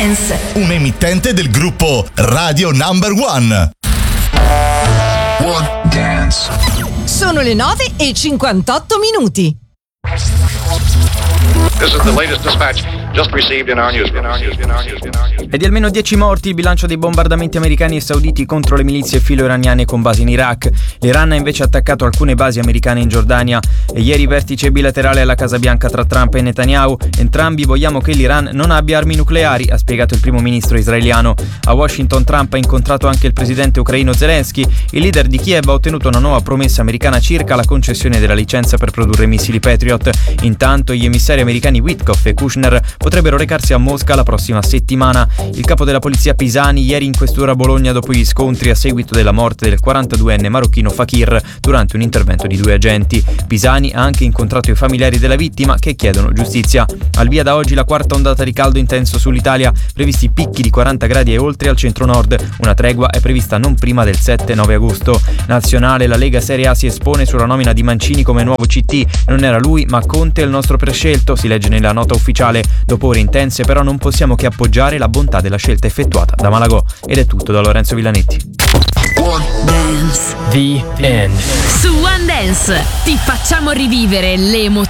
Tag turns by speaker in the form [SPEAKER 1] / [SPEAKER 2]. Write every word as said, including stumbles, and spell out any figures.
[SPEAKER 1] Dance,
[SPEAKER 2] un emittente del gruppo Radio Number One.
[SPEAKER 3] One Dance.
[SPEAKER 4] Sono le nove e cinquantotto minuti.
[SPEAKER 5] This is the latest dispatch just received in our newsroom.
[SPEAKER 6] È di almeno dieci morti il bilancio dei bombardamenti americani e sauditi contro le milizie filo-iraniane con basi in Iraq. L'Iran ha invece attaccato alcune basi americane in Giordania. E ieri vertice bilaterale alla Casa Bianca tra Trump e Netanyahu. Entrambi vogliamo che l'Iran non abbia armi nucleari, ha spiegato il primo ministro israeliano. A Washington Trump ha incontrato anche il presidente ucraino Zelensky. Il leader di Kiev ha ottenuto una nuova promessa americana circa la concessione della licenza per produrre missili Patriot. Intanto gli emissari americani Witkoff e Kushner potrebbero recarsi a Mosca la prossima settimana. Il capo della polizia Pisani ieri in questura a Bologna dopo gli scontri a seguito della morte del quarantaduenne marocchino Fakir durante un intervento di due agenti. Pisani ha anche incontrato i familiari della vittima che chiedono giustizia. Al via da oggi la quarta ondata di caldo intenso sull'Italia, previsti picchi di quaranta gradi e oltre al centro-nord. Una tregua è prevista non prima del sette nove agosto. Nazionale, la Lega Serie A si espone sulla nomina di Mancini come nuovo C T. Non era lui ma Conte il nostro prescelto, si legge nella nota ufficiale. Dopo ore intense però non possiamo che appoggiare la bontà della scelta effettuata da Malagò. Ed è tutto da Lorenzo Villanetti.
[SPEAKER 3] One
[SPEAKER 1] Dance.
[SPEAKER 7] The End.
[SPEAKER 8] Su One Dance ti facciamo rivivere le emozioni